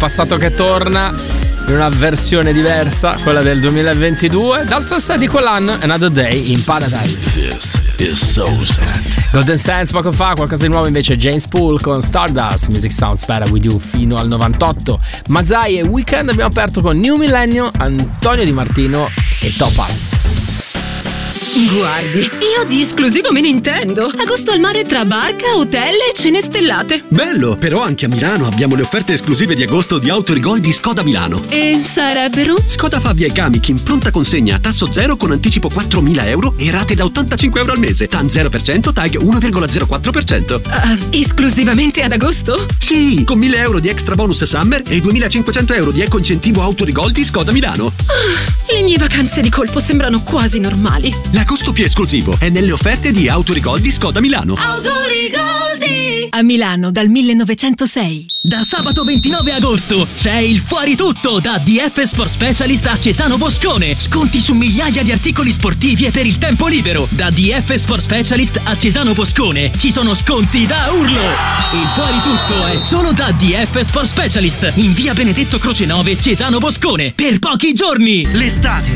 passato che torna in una versione diversa, quella del 2022, dal suo statico l'anno Another Day in Paradise. This is so sad. Golden Sands poco fa, qualcosa di nuovo invece James Poole con Stardust, Music Sounds Better With You fino al 98. Mazai e Weekend abbiamo aperto con New Millennium, Antonio Di Martino e Topaz. Guardi, io di esclusivo me ne intendo. Agosto al mare tra barca, hotel e cene stellate. Bello, però anche a Milano abbiamo le offerte esclusive di agosto di Autorigol di Skoda Milano. E sarebbero? Skoda Fabia e Kamiq in pronta consegna a tasso zero con anticipo 4.000 euro e rate da 85 euro al mese. TAN 0%, TAG 1,04%. Esclusivamente ad agosto? Sì, con 1.000 euro di extra bonus summer e 2.500 euro di eco incentivo Autorigol di Skoda Milano. Le mie vacanze di colpo sembrano quasi normali. L'agosto più esclusivo è nelle offerte di Autorigol di Skoda Milano. Autorigoldi! A Milano dal 1906. Da sabato 29 agosto c'è il Fuori Tutto da DF Sport Specialist a Cesano Boscone. Sconti su migliaia di articoli sportivi e per il tempo libero. Da DF Sport Specialist a Cesano Boscone ci sono sconti da urlo. Il Fuori Tutto è solo da DF Sport Specialist in via Benedetto Croce 9, Cesano Boscone, per pochi giorni. L'estate